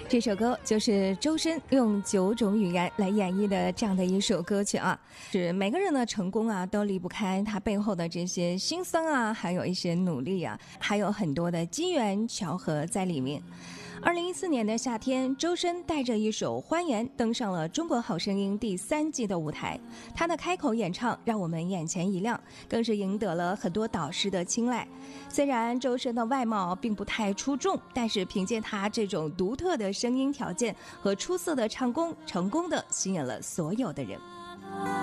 这首歌就是周深用9种语言来演绎的这样的一首歌曲啊，是每个人的成功啊都离不开他背后的这些辛酸啊，还有一些努力啊，还有很多的机缘巧合在里面。2014年的夏天，周深带着一首《欢颜》登上了《中国好声音》第3季的舞台。他的开口演唱让我们眼前一亮，更是赢得了很多导师的青睐。虽然周深的外貌并不太出众，但是凭借他这种独特的声音条件和出色的唱功，成功的吸引了所有的人。